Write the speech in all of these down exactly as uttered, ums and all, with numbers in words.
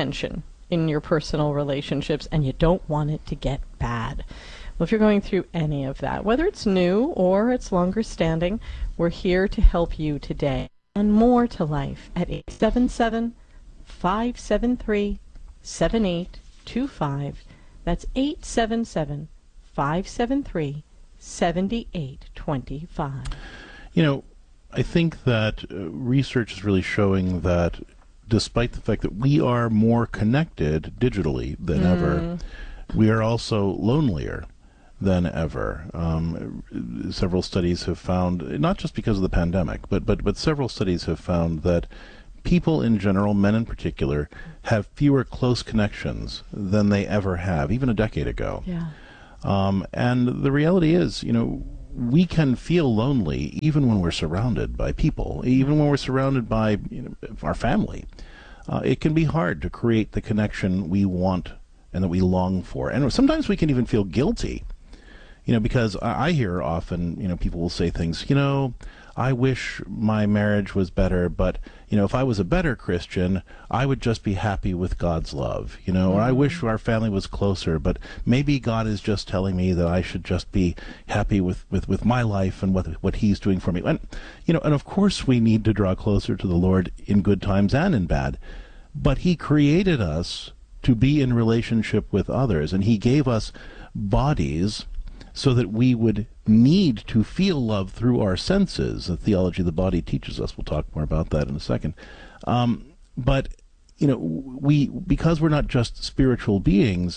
tension in your personal relationships, and you don't want it to get bad. Well, if you're going through any of that, whether it's new or it's longer standing, we're here to help you today. And more to life at eight seven seven, five seven three, seven eight two five. That's eight seven seven, five seven three, seven eight two five. You know, I think that uh, research is really showing that despite the fact that we are more connected digitally than mm. ever, we are also lonelier than ever. Um, several studies have found, not just because of the pandemic, but, but, but several studies have found that people in general, men in particular, have fewer close connections than they ever have, even a decade ago. Yeah. Um, and the reality is, you know, we can feel lonely even when we're surrounded by people, even when we're surrounded by you know, our family. Uh, it can be hard to create the connection we want and that we long for. And sometimes we can even feel guilty, you know, because I, I hear often, you know, people will say things, you know, I wish my marriage was better, but, you know, if I was a better Christian, I would just be happy with God's love, you know, mm-hmm. or I wish our family was closer, but maybe God is just telling me that I should just be happy with, with, with my life and what what he's doing for me. And, you know, and of course we need to draw closer to the Lord in good times and in bad, but he created us to be in relationship with others, and he gave us bodies so that we would need to feel love through our senses. The theology of the body teaches us. We'll talk more about that in a second. Um, but, you know, we because we're not just spiritual beings,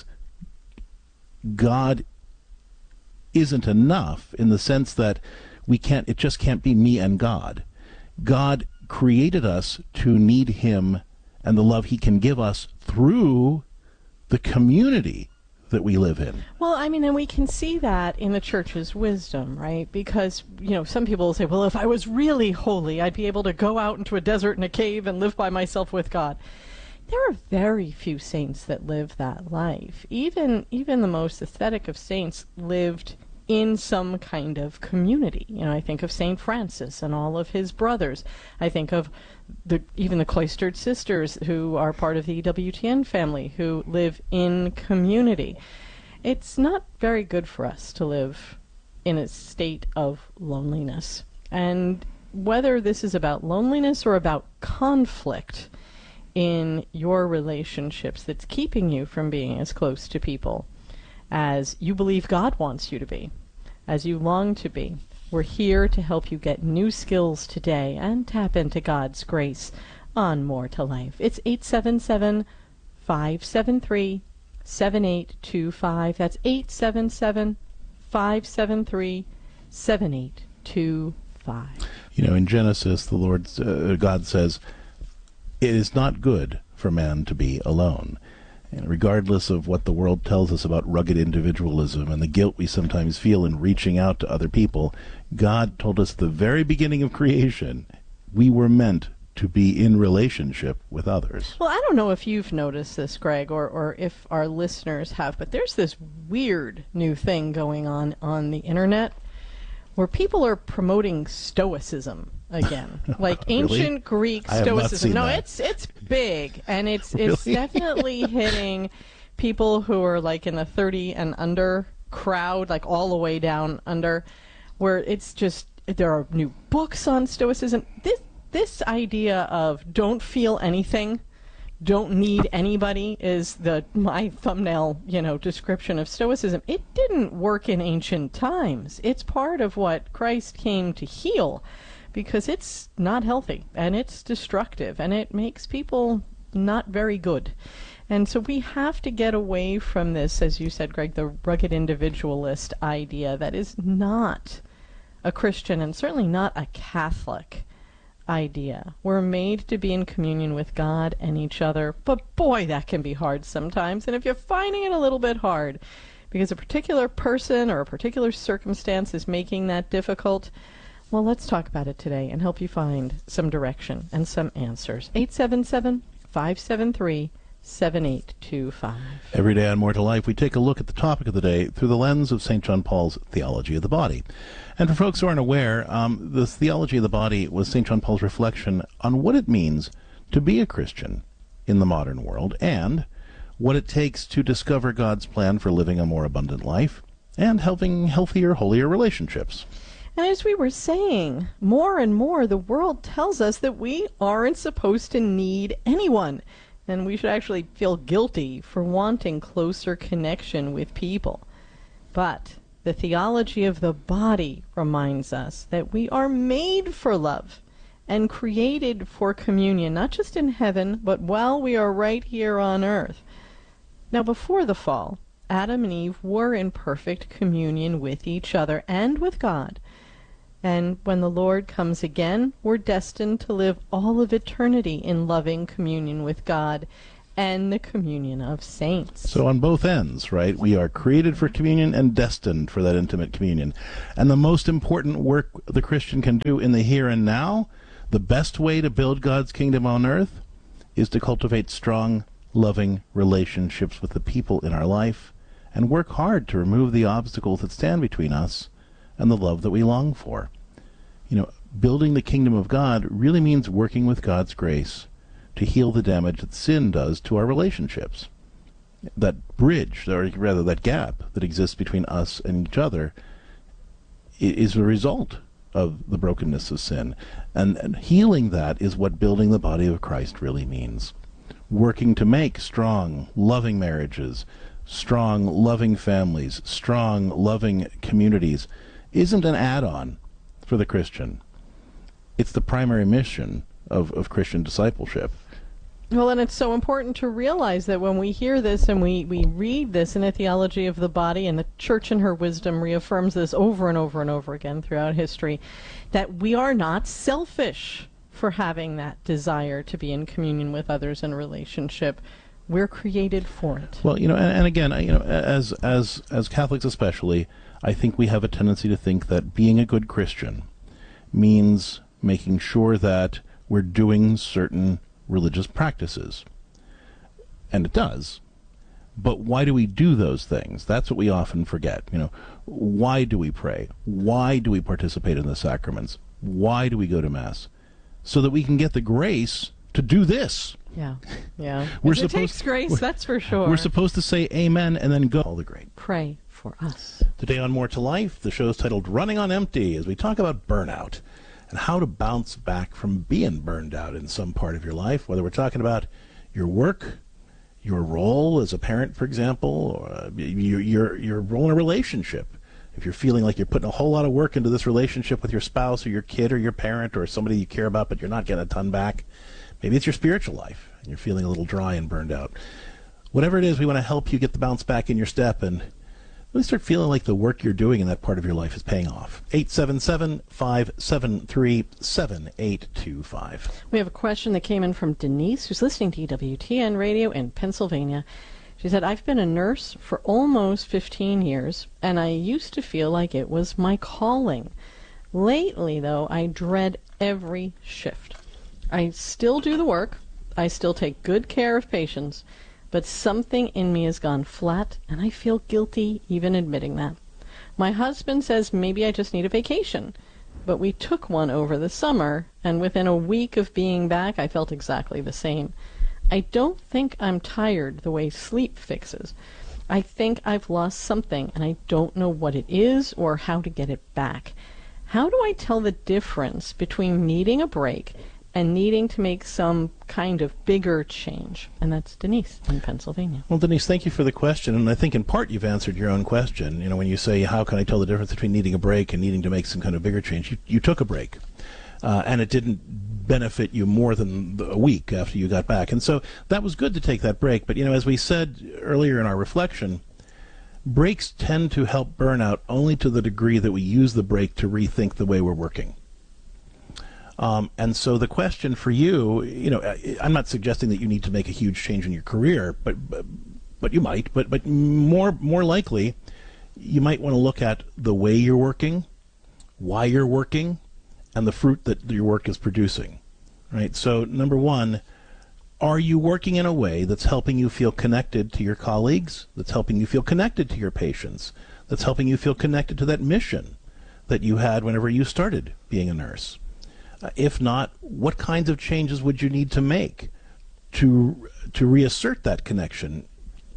God isn't enough in the sense that we can't, it just can't be me and God. God created us to need him and the love he can give us through the community that we live in. Well, I mean, and we can see that in the church's wisdom, right? Because, you know, some people will say, well, if I was really holy, I'd be able to go out into a desert in a cave and live by myself with God. There are very few saints that live that life. Even even the most ascetic of saints lived in some kind of community. You know, I think of Saint Francis and all of his brothers. I think of the even the cloistered sisters who are part of the E W T N family who live in community. It's not very good for us to live in a state of loneliness. And whether this is about loneliness or about conflict in your relationships that's keeping you from being as close to people as you believe God wants you to be, as you long to be. We're here to help you get new skills today and tap into God's grace on More to Life. It's eight seven seven, five seven three, seven eight two five. That's eight seven seven, five seven three, seven eight two five. You know, in Genesis, the Lord, uh, God says, it is not good for man to be alone. And regardless of what the world tells us about rugged individualism and the guilt we sometimes feel in reaching out to other people, God told us at the very beginning of creation, we were meant to be in relationship with others. Well, I don't know if you've noticed this, Greg, or, or if our listeners have, but there's this weird new thing going on on the internet where people are promoting Stoicism again, like ancient Really? Greek I have not Stoicism. seen No, that. it's it's big, and it's Really? it's definitely hitting people who are like in the thirty and under crowd, like all the way down under, where it's just there are new books on Stoicism. This this idea of don't feel anything, don't need anybody is the my thumbnail, you know, description of Stoicism. It didn't work in ancient times. It's part of what Christ came to heal, because it's not healthy and it's destructive and it makes people not very good. And so we have to get away from this, as you said, Greg, the rugged individualist idea that is not a Christian and certainly not a Catholic idea. We're made to be in communion with God and each other, but boy, that can be hard sometimes. And if you're finding it a little bit hard because a particular person or a particular circumstance is making that difficult, well, let's talk about it today and help you find some direction and some answers. eight seven seven, five seven three, seven eight two five. Every day on More to Life, we take a look at the topic of the day through the lens of Saint John Paul's theology of the body. And for folks who aren't aware, um, the theology of the body was Saint John Paul's reflection on what it means to be a Christian in the modern world, and what it takes to discover God's plan for living a more abundant life and having healthier, holier relationships. And as we were saying, more and more the world tells us that we aren't supposed to need anyone, and we should actually feel guilty for wanting closer connection with people. But the theology of the body reminds us that we are made for love and created for communion, not just in heaven, but while we are right here on earth. Now, before the fall, Adam and Eve were in perfect communion with each other and with God. And when the Lord comes again, we're destined to live all of eternity in loving communion with God and the communion of saints. So on both ends, right, we are created for communion and destined for that intimate communion. And the most important work the Christian can do in the here and now, the best way to build God's kingdom on earth, is to cultivate strong, loving relationships with the people in our life and work hard to remove the obstacles that stand between us and the love that we long for. You know, building the kingdom of God really means working with God's grace to heal the damage that sin does to our relationships. That bridge, or rather that gap that exists between us and each other, is a result of the brokenness of sin. And, and healing that is what building the body of Christ really means. Working to make strong, loving marriages, strong, loving families, strong, loving communities isn't an add-on for the Christian. It's the primary mission of, of Christian discipleship. Well, and it's so important to realize that when we hear this and we, we read this in the theology of the body, and the Church in her wisdom reaffirms this over and over and over again throughout history, that we are not selfish for having that desire to be in communion with others in relationship. We're created for it. Well, you know, and, and again, you know, as as as Catholics especially, I think we have a tendency to think that being a good Christian means making sure that we're doing certain religious practices. And it does. But why do we do those things? That's what we often forget. You know, why do we pray? Why do we participate in the sacraments? Why do we go to Mass? So that we can get the grace to do this. Yeah, yeah. We're it supposed, takes grace, that's for sure. We're supposed to say amen and then go. All the great. Pray for us. Today on More to Life, the show is titled Running on Empty, as we talk about burnout and how to bounce back from being burned out in some part of your life, whether we're talking about your work, your role as a parent, for example, or uh, your, your, your role in a relationship. If you're feeling like you're putting a whole lot of work into this relationship with your spouse or your kid or your parent or somebody you care about, but you're not getting a ton back, maybe it's your spiritual life and you're feeling a little dry and burned out. Whatever it is, we want to help you get the bounce back in your step and really start feeling like the work you're doing in that part of your life is paying off. eight seven seven, five seven three, seven eight two five. We have a question that came in from Denise, who's listening to E W T N Radio in Pennsylvania. She said, I've been a nurse for almost fifteen years, and I used to feel like it was my calling. Lately, though, I dread every shift. I still do the work. I still take good care of patients, but something in me has gone flat, and I feel guilty even admitting that. My husband says maybe I just need a vacation, but we took one over the summer, and within a week of being back, I felt exactly the same. I don't think I'm tired the way sleep fixes. I think I've lost something, and I don't know what it is or how to get it back. How do I tell the difference between needing a break and needing to make some kind of bigger change? And that's Denise in Pennsylvania. Well, Denise, thank you for the question, and I think in part you've answered your own question. You know, when you say, how can I tell the difference between needing a break and needing to make some kind of bigger change? You, you took a break, uh, and it didn't benefit you more than a week after you got back. And so that was good to take that break. But, you know, as we said earlier in our reflection, breaks tend to help burnout only to the degree that we use the break to rethink the way we're working. Um, and so the question for you, you know, I'm not suggesting that you need to make a huge change in your career, but but, but you might. But but more more likely, you might want to look at the way you're working, why you're working, and the fruit that your work is producing. Right? So number one, are you working in a way that's helping you feel connected to your colleagues, that's helping you feel connected to your patients, that's helping you feel connected to that mission that you had whenever you started being a nurse? Uh, if not, what kinds of changes would you need to make to to reassert that connection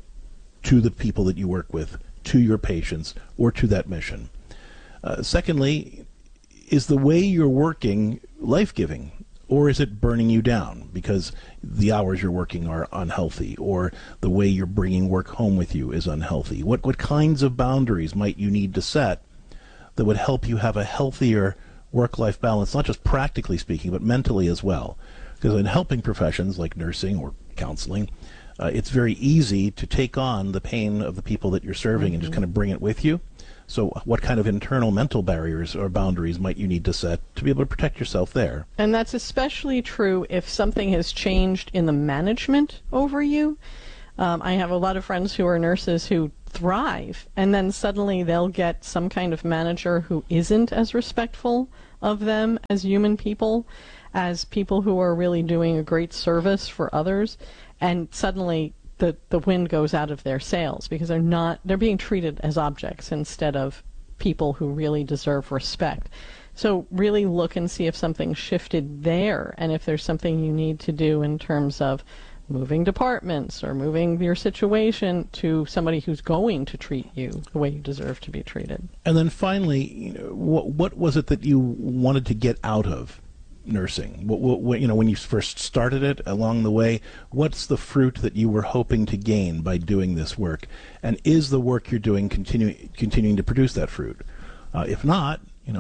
to the people that you work with, to your patients, or to that mission. Uh, secondly, is the way you're working life-giving, or is it burning you down because the hours you're working are unhealthy, or the way you're bringing work home with you is unhealthy? What what kinds of boundaries might you need to set that would help you have a healthier work-life balance, not just practically speaking, but mentally as well? Because in helping professions like nursing or counseling, uh, it's very easy to take on the pain of the people that you're serving mm-hmm. and just kind of bring it with you. So what kind of internal mental barriers or boundaries might you need to set to be able to protect yourself there? And that's especially true if something has changed in the management over you. Um, I have a lot of friends who are nurses who thrive, and then suddenly they'll get some kind of manager who isn't as respectful of them as human people, as people who are really doing a great service for others, and suddenly the, the wind goes out of their sails because they're not, they're being treated as objects instead of people who really deserve respect. So really look and see if something shifted there, and if there's something you need to do in terms of moving departments or moving your situation to somebody who's going to treat you the way you deserve to be treated. And then finally, you know, what, what was it that you wanted to get out of nursing? What, what, what, you know, when you first started it along the way, what's the fruit that you were hoping to gain by doing this work? And is the work you're doing continue, continuing to produce that fruit? Uh, if not, you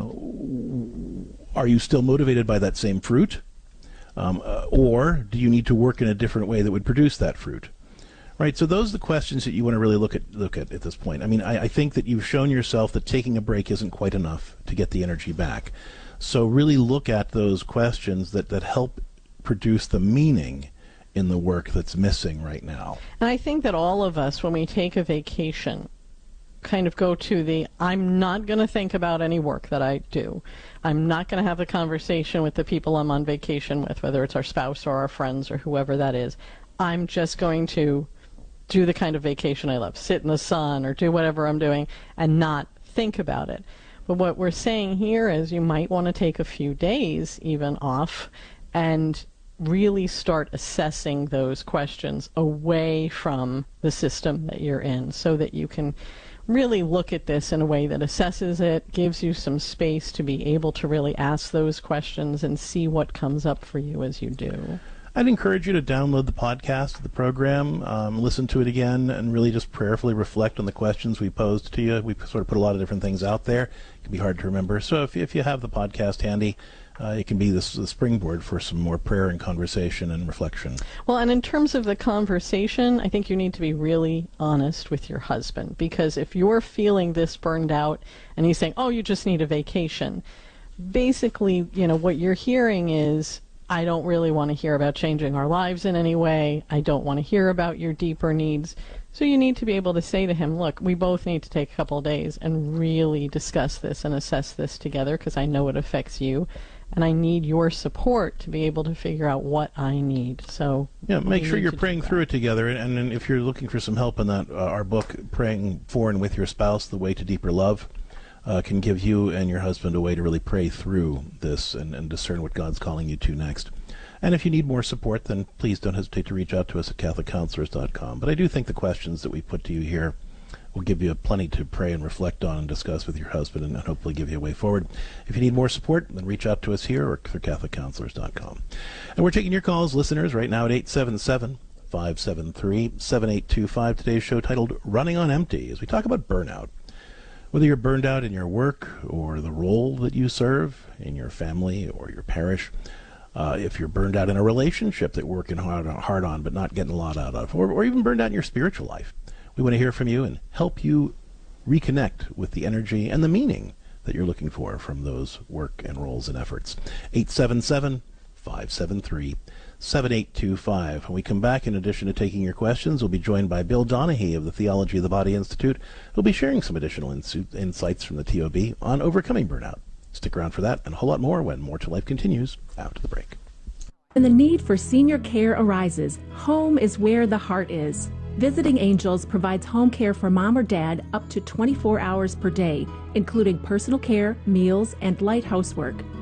know, are you still motivated by that same fruit? Um, uh, or do you need to work in a different way that would produce that fruit? Right. So those are the questions that you want to really look at look at at this point. I mean, I, I think that you've shown yourself that taking a break isn't quite enough to get the energy back. So really look at those questions that, that help produce the meaning in the work that's missing right now. And I think that all of us, when we take a vacation, kind of go to the, I'm not going to think about any work that I do. I'm not going to have a conversation with the people I'm on vacation with, whether it's our spouse or our friends or whoever that is. I'm just going to do the kind of vacation I love, sit in the sun or do whatever I'm doing and not think about it. But what we're saying here is you might want to take a few days even off and really start assessing those questions away from the system that you're in so that you can really look at this in a way that assesses it, gives you some space to be able to really ask those questions and see what comes up for you as you do. I'd encourage you to download the podcast of the program, um, listen to it again, and really just prayerfully reflect on the questions we posed to you. We sort of put a lot of different things out there. It can be hard to remember. So if, if you have the podcast handy, Uh, it can be this the springboard for some more prayer and conversation and reflection. Well, and in terms of the conversation, I think you need to be really honest with your husband, because if you're feeling this burned out and he's saying, oh, you just need a vacation, basically, you know, what you're hearing is, I don't really want to hear about changing our lives in any way. I don't want to hear about your deeper needs. So you need to be able to say to him, look, we both need to take a couple of days and really discuss this and assess this together because I know it affects you. And I need your support to be able to figure out what I need. So yeah, make sure you're praying through it together. And, and if you're looking for some help in that, uh, our book, Praying For and With Your Spouse, The Way to Deeper Love, uh, can give you and your husband a way to really pray through this and, and discern what God's calling you to next. And if you need more support, then please don't hesitate to reach out to us at catholic counselors dot com. But I do think the questions that we put to you here will give you plenty to pray and reflect on and discuss with your husband and hopefully give you a way forward. If you need more support, then reach out to us here or through catholic counselors dot com. And we're taking your calls, listeners, right now at eight seven seven, five seven three, seven eight two five. Today's show titled Running on Empty, as we talk about burnout. Whether you're burned out in your work or the role that you serve in your family or your parish, uh, if you're burned out in a relationship that you're working hard, hard on but not getting a lot out of, or, or even burned out in your spiritual life, we want to hear from you and help you reconnect with the energy and the meaning that you're looking for from those work and roles and efforts. eight seven seven, five seven three, seven eight two five. When we come back, in addition to taking your questions, we'll be joined by Bill Donahue of the Theology of the Body Institute, who'll be sharing some additional insu- insights from the T O B on overcoming burnout. Stick around for that and a whole lot more when More to Life continues after the break. When the need for senior care arises, home is where the heart is. Visiting Angels provides home care for mom or dad up to twenty-four hours per day, including personal care, meals, and light housework.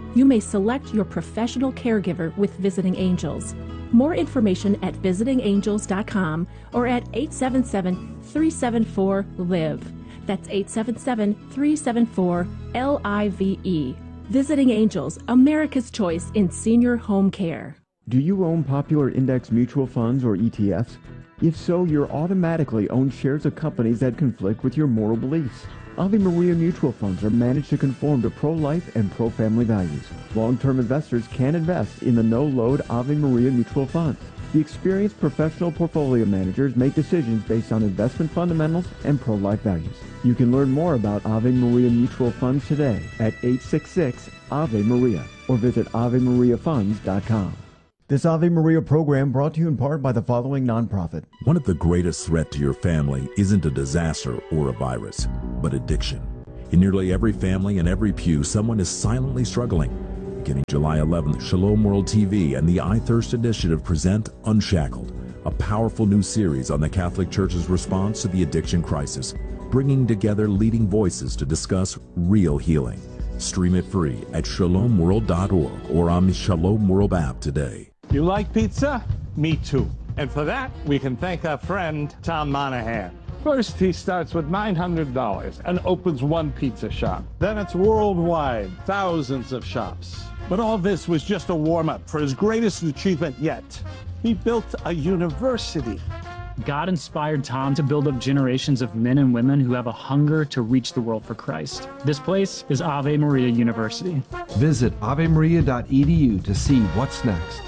You may select your professional caregiver with Visiting Angels. More information at visiting angels dot com or at eight seven seven, three seven four, L I V E. That's eight seven seven, three seven four, L I V E. Visiting Angels, America's choice in senior home care. Do you own popular index mutual funds or E T Fs? If so, you're automatically owned shares of companies that conflict with your moral beliefs. Ave Maria mutual funds are managed to conform to pro-life and pro-family values. Long-term investors can invest in the no-load Ave Maria mutual funds. The experienced professional portfolio managers make decisions based on investment fundamentals and pro-life values. You can learn more about Ave Maria mutual funds today at eight six six, Ave Maria or visit ave maria funds dot com. This Ave Maria program brought to you in part by the following nonprofit. One of the greatest threats to your family isn't a disaster or a virus, but addiction. In nearly every family and every pew, someone is silently struggling. Beginning July eleventh, Shalom World T V and the I Thirst Initiative present Unshackled, a powerful new series on the Catholic Church's response to the addiction crisis, bringing together leading voices to discuss real healing. Stream it free at shalom world dot org or on the Shalom World app today. You like pizza? Me too. And for that, we can thank our friend Tom Monahan. First, he starts with nine hundred dollars and opens one pizza shop. Then it's worldwide, thousands of shops. But all this was just a warm-up for his greatest achievement yet. He built a university. God inspired Tom to build up generations of men and women who have a hunger to reach the world for Christ. This place is Ave Maria University. Visit ave maria dot e d u to see what's next.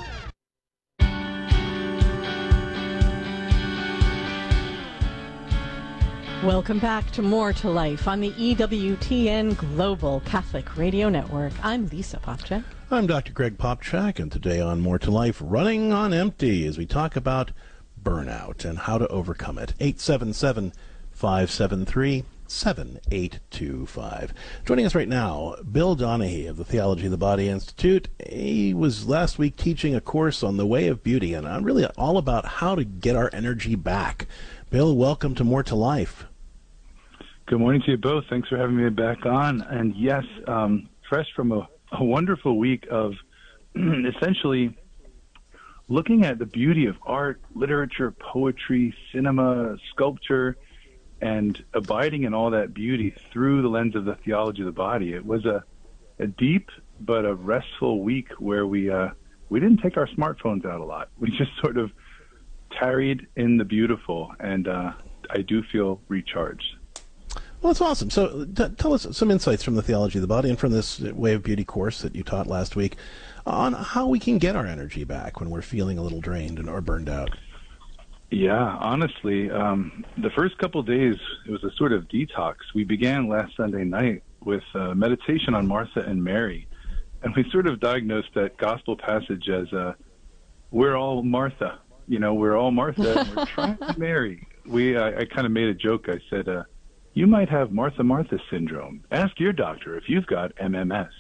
Welcome back to More to Life on the E W T N Global Catholic Radio Network. I'm Lisa Popchak. I'm Doctor Greg Popchak, and today on More to Life, running on empty, as we talk about burnout and how to overcome it. eight seven seven, five seven three, seven eight two five. Joining us right now, Bill Donahue of the Theology of the Body Institute. He was last week teaching a course on the way of beauty, and I'm really all about how to get our energy back. Bill, welcome to More to Life. Good morning to you both. Thanks for having me back on. And yes, um, fresh from a, a wonderful week of essentially looking at the beauty of art, literature, poetry, cinema, sculpture, and abiding in all that beauty through the lens of the theology of the body. It was a, a deep but a restful week where we uh, we didn't take our smartphones out a lot. We just sort of tarried in the beautiful, and uh, I do feel recharged. Well, that's awesome. So t- tell us some insights from the Theology of the Body and from this Way of Beauty course that you taught last week on how we can get our energy back when we're feeling a little drained and or burned out. Yeah, honestly, um, the first couple of days, it was a sort of detox. We began last Sunday night with uh, meditation on Martha and Mary, and we sort of diagnosed that gospel passage as uh, we're all Martha. You know, we're all Martha, and we're trying to Mary. We, I, I kind of made a joke. I said, uh, you might have Martha Martha syndrome. Ask your doctor if you've got M M S.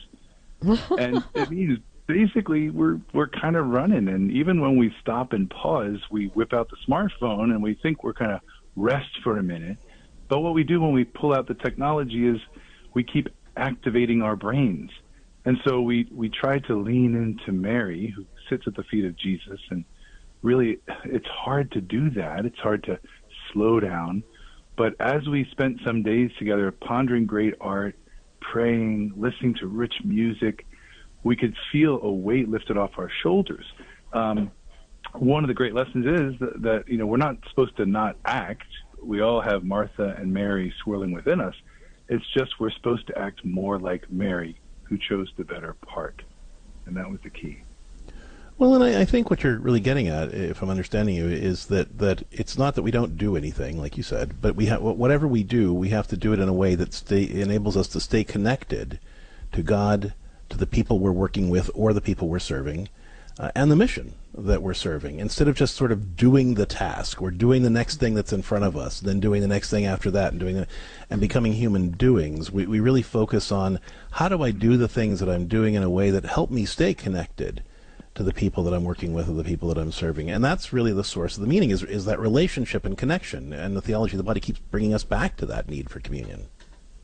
And it means basically we're we're kind of running, and even when we stop and pause, we whip out the smartphone and we think we're kind of rest for a minute. But what we do when we pull out the technology is we keep activating our brains. And so we, we try to lean into Mary, who sits at the feet of Jesus, and really it's hard to do that. It's hard to slow down. But as we spent some days together pondering great art, praying, listening to rich music, we could feel a weight lifted off our shoulders. Um, one of the great lessons is that, that, you know, we're not supposed to not act. We all have Martha and Mary swirling within us. It's just we're supposed to act more like Mary, who chose the better part. And that was the key. Well, and I, I think what you're really getting at, if I'm understanding you, is that, that it's not that we don't do anything, like you said, but we have whatever we do, we have to do it in a way that stay, enables us to stay connected to God, to the people we're working with or the people we're serving, uh, and the mission that we're serving. Instead of just sort of doing the task, or doing the next thing that's in front of us, then doing the next thing after that, and doing the, and becoming human doings, we, we really focus on how do I do the things that I'm doing in a way that help me stay connected to the people that I'm working with or the people that I'm serving. And that's really the source of the meaning, is, is that relationship and connection. And the Theology of the Body keeps bringing us back to that need for communion.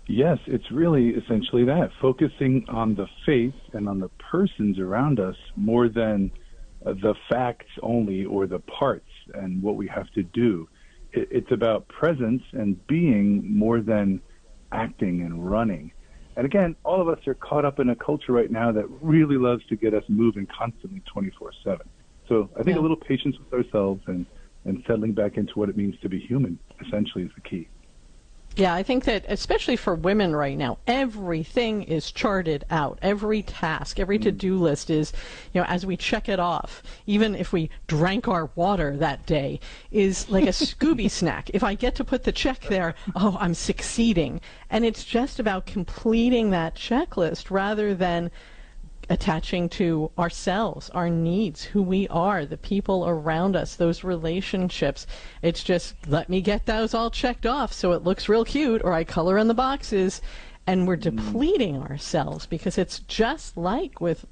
Yes, it's really essentially that, focusing on the faith and on the persons around us more than uh, the facts only or the parts and what we have to do. It, it's about presence and being more than acting and running. And again, all of us are caught up in a culture right now that really loves to get us moving constantly twenty-four seven. So I think yeah. a little patience with ourselves and, and settling back into what it means to be human essentially is the key. Yeah, I think that especially for women right now, everything is charted out. Every task, every to-do list is, you know, as we check it off, even if we drank our water that day, is like a Scooby snack. If I get to put the check there, oh, I'm succeeding. And it's just about completing that checklist rather than attaching to ourselves, our needs, who we are, the people around us, those relationships. It's just, let me get those all checked off so it looks real cute, or I color in the boxes, and we're depleting ourselves, because it's just like with